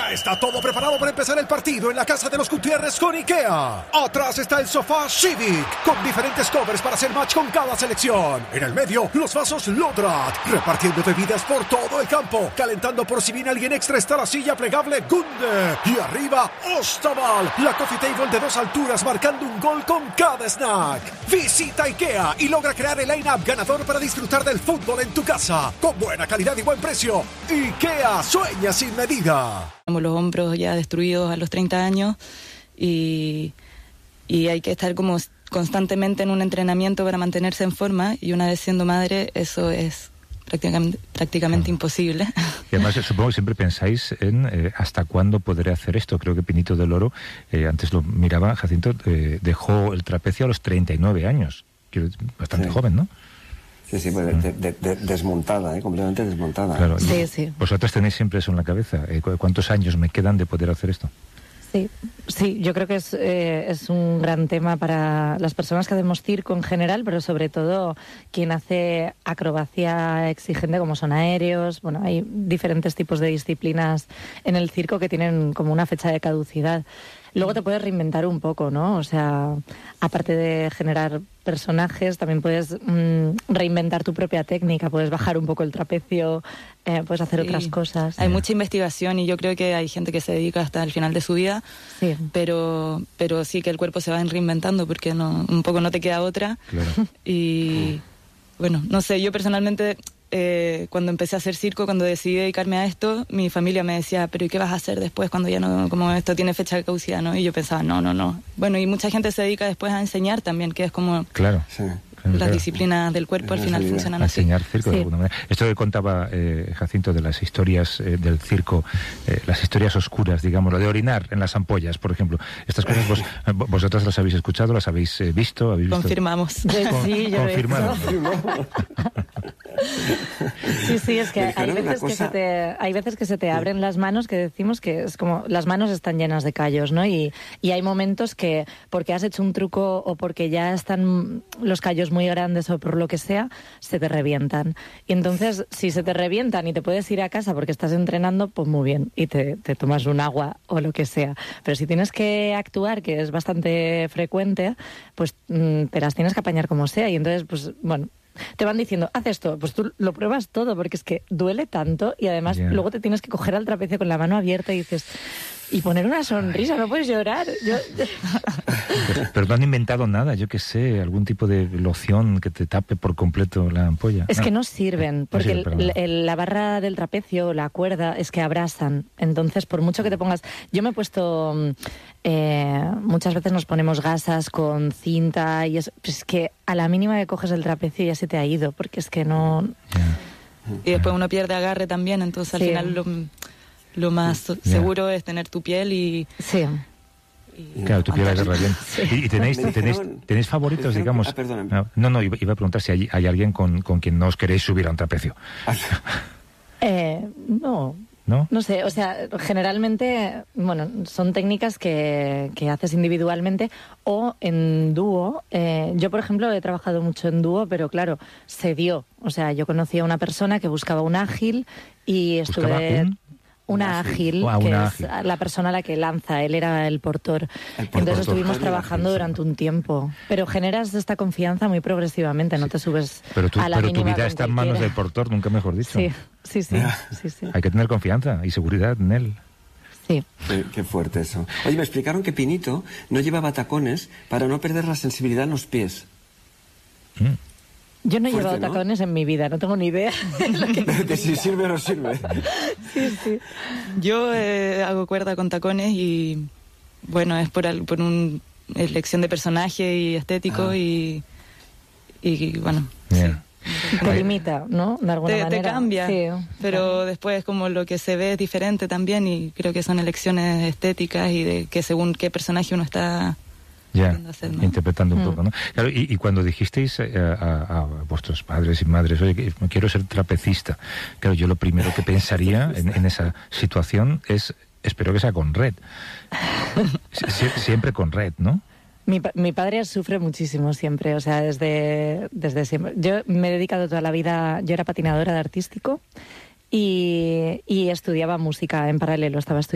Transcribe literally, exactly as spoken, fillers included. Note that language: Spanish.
Ya está todo preparado para empezar el partido en la casa de los Gutiérrez con IKEA. Atrás está el sofá Civic, con diferentes covers para hacer match con cada selección. En el medio, los vasos Lodrat, repartiendo bebidas por todo el campo. Calentando por si viene alguien extra está la silla plegable Gunde. Y arriba, Ostaval, la coffee table de dos alturas marcando un gol con cada snack. Visita IKEA y logra crear el line-up ganador para disfrutar del fútbol en tu casa. Con buena calidad y buen precio. IKEA, sueña sin medida. Tenemos los hombros ya destruidos a los treinta años y, y hay que estar como constantemente en un entrenamiento para mantenerse en forma, y una vez siendo madre eso es prácticamente, prácticamente imposible. Y además supongo que siempre pensáis en eh, hasta cuándo podré hacer esto. Creo que Pinito del Oro, eh, antes lo miraba, Jacinto, eh, dejó el trapecio a los treinta y nueve años. Bastante sí. joven, ¿no? Sí, sí, pues de, de, de, desmontada, ¿eh? Completamente desmontada. Claro. Sí, sí. Vosotros tenéis siempre eso en la cabeza. Eh, ¿Cuántos años me quedan de poder hacer esto? Sí, sí, yo creo que es, eh, es un gran tema para las personas que hacemos circo en general, pero sobre todo quien hace acrobacia exigente, como son aéreos. Bueno, hay diferentes tipos de disciplinas en el circo que tienen como una fecha de caducidad. Luego te puedes reinventar un poco, ¿no? O sea, aparte de generar personajes, también puedes mmm, reinventar tu propia técnica, puedes bajar un poco el trapecio, eh, puedes hacer sí. otras cosas. Hay mucha investigación y yo creo que hay gente que se dedica hasta el final de su vida, sí. pero pero sí que el cuerpo se va reinventando porque no un poco no te queda otra. Claro. Y bueno, no sé, yo personalmente... Eh, cuando empecé a hacer circo, cuando decidí dedicarme a esto, mi familia me decía, pero ¿y qué vas a hacer después cuando ya no, como esto tiene fecha de caducidad, ¿no? Y yo pensaba, no, no, no. Bueno, y mucha gente se dedica después a enseñar también, que es como... Claro. Sí. Las claro. disciplinas del cuerpo al final funcionan a así. Enseñar circo sí. de alguna manera. Esto que contaba eh, Jacinto de las historias eh, del circo, eh, las historias oscuras, digamos, lo de orinar en las ampollas, por ejemplo. Estas cosas vos, vosotras las habéis escuchado, las habéis eh, visto, habéis visto. Confirmamos. Con, sí, yo confirmado. Sí, sí, es que hay veces que, se te, hay veces que se te abren las manos, que decimos que es como las manos están llenas de callos, ¿no? Y, y hay momentos que porque has hecho un truco o porque ya están los callos muy grandes o por lo que sea, se te revientan. Y entonces, si se te revientan y te puedes ir a casa porque estás entrenando, pues muy bien, y te, te tomas un agua o lo que sea. Pero si tienes que actuar, que es bastante frecuente, pues mmm, te las tienes que apañar como sea. Y entonces, pues bueno... Te van diciendo, haz esto, pues tú lo pruebas todo, porque es que duele tanto y además yeah. luego te tienes que coger al trapecio con la mano abierta y dices, y poner una sonrisa, Ay. no puedes llorar. Yo... Pero, pero no han inventado nada, yo qué sé, algún tipo de loción que te tape por completo la ampolla. Es no. que no sirven, porque no sirve, el, el, la barra del trapecio, la cuerda, es que abrasan. Entonces, por mucho que te pongas... Yo me he puesto... Eh, muchas veces nos ponemos gasas con cinta y es, pues es que a la mínima que coges el trapecio ya se te ha ido, porque es que no... Yeah. Y después uno pierde agarre también, entonces al sí. final lo, lo más yeah. seguro es tener tu piel y... Sí. y claro, tu piel agarra bien. Sí. ¿Y, y tenéis, tenéis, tenéis favoritos, digamos? Que, ah, no, no, no, iba, iba a preguntar si hay, hay alguien con, con quien no os queréis subir a un trapecio. eh, no... ¿No? No sé, o sea, generalmente, bueno, son técnicas que, que haces individualmente o en dúo. Eh, yo, por ejemplo, he trabajado mucho en dúo, pero claro, se dio. O sea, yo conocí a una persona que buscaba un ágil y estuve... Un... Una ágil, oh, que una es ágil. la persona a la que lanza, él era el portor. El portor. Entonces estuvimos Portor. trabajando durante un tiempo. Pero generas esta confianza muy progresivamente, no te subes pero tú, a la Pero tu mínima vida con está en manos cualquiera. del portor, nunca mejor dicho. Sí, sí, sí, sí, sí. Hay que tener confianza y seguridad en él. Sí. Qué, qué fuerte eso. Oye, me explicaron que Pinito no llevaba tacones para no perder la sensibilidad en los pies. Mm. Yo no he Fuerte, llevado ¿no? tacones en mi vida, no tengo ni idea. Que si sirve o no sirve. Sí, sí. Yo eh, hago cuerda con tacones y bueno, es por, al, por una elección de personaje y estético Ah. y, y bueno, Yeah. sí. Te limita, ¿no? De alguna Te, manera. te cambia, Sí. pero después como lo que se ve es diferente también y creo que son elecciones estéticas y de que según qué personaje uno está Ya, queriendo hacer, ¿no? interpretando un Mm. poco, ¿no? Claro, y, y cuando dijisteis eh, a, a vuestros padres y madres, oye, que quiero ser trapecista, claro, yo lo primero que pensaría en, en esa situación es, espero que sea con red. Sie- siempre con red, ¿no? Mi, pa- mi padre sufre muchísimo siempre, o sea, desde, desde siempre. Yo me he dedicado toda la vida, yo era patinadora de artístico y, y estudiaba música en paralelo, estaba estudiando